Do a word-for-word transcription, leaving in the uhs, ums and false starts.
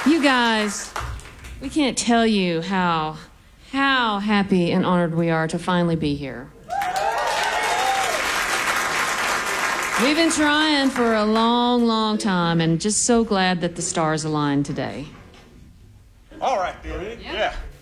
You guys, we can't tell you how, how happy and honored we are to finally be here. We've been trying for a long, long time, and just so glad that the stars aligned today. All right, then. Yeah. Yeah.